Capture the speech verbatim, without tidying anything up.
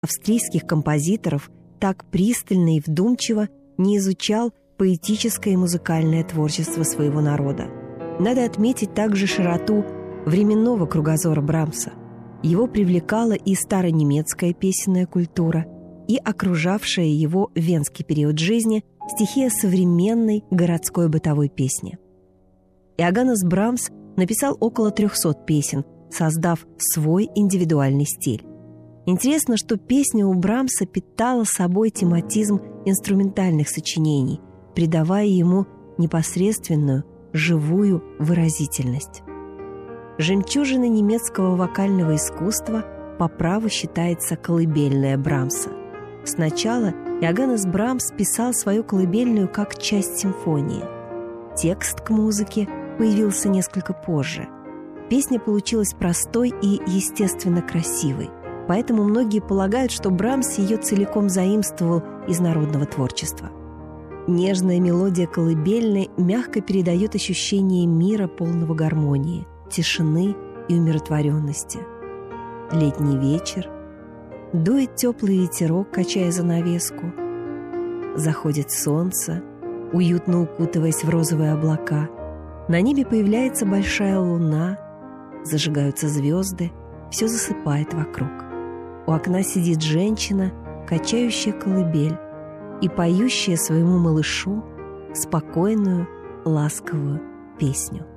австрийских композиторов так пристально и вдумчиво не изучал поэтическое и музыкальное творчество своего народа. Надо отметить также широту временного кругозора Брамса. Его привлекала и старонемецкая песенная культура, и окружавшая его венский период жизни стихия современной городской бытовой песни. Иоганнес Брамс написал около трехсот песен, создав свой индивидуальный стиль. Интересно, что песня у Брамса питала собой тематизм инструментальных сочинений, придавая ему непосредственную, живую выразительность. Жемчужиной немецкого вокального искусства по праву считается колыбельная Брамса. Сначала Иоганнес Брамс писал свою колыбельную как часть симфонии. Текст к музыке появился несколько позже. Песня получилась простой и, естественно, красивой, поэтому многие полагают, что Брамс ее целиком заимствовал из народного творчества. Нежная мелодия колыбельной мягко передает ощущение мира, полного гармонии, тишины и умиротворенности. Летний вечер, дует теплый ветерок, качая занавеску. Заходит солнце, уютно укутываясь в розовые облака. На небе появляется большая луна, зажигаются звезды, все засыпает вокруг. У окна сидит женщина, качающая колыбель и поющая своему малышу спокойную, ласковую песню.